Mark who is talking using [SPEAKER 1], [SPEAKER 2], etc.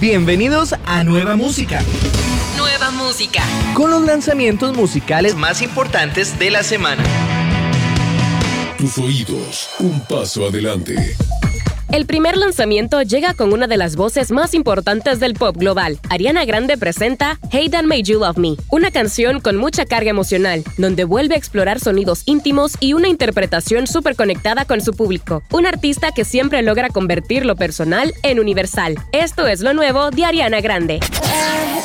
[SPEAKER 1] Bienvenidos a Nueva Música.
[SPEAKER 2] Nueva Música.
[SPEAKER 1] Con los lanzamientos musicales más importantes de la semana.
[SPEAKER 3] Tus oídos, un paso adelante.
[SPEAKER 2] El primer lanzamiento llega con una de las voces más importantes del pop global. Ariana Grande presenta Hey Dan Made You Love Me, una canción con mucha carga emocional, donde vuelve a explorar sonidos íntimos y una interpretación súper conectada con su público. Un artista que siempre logra convertir lo personal en universal. Esto es lo nuevo de Ariana Grande.